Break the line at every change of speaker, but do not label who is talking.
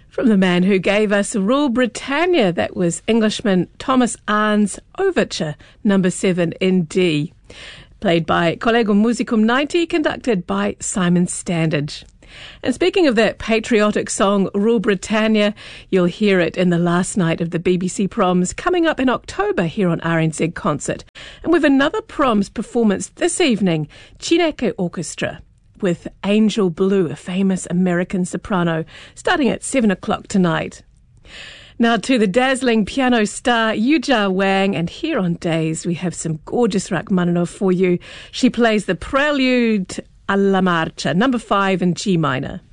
From the man who gave us Rule Britannia, that was Englishman Thomas Arne's Overture, number 7 in D, played by Collegium Musicum 90, conducted by Simon Standage. And speaking of that patriotic song, Rule Britannia, you'll hear it in the last night of the BBC Proms coming up in October here on RNZ Concert. And with another Proms performance this evening, Chineke Orchestra, with Angel Blue, a famous American soprano, starting at 7 o'clock tonight. Now to the dazzling piano star Yuja Wang, and here on Days we have some gorgeous Rachmaninoff for you. She plays the Prelude alla Marcia, number 5 in G minor.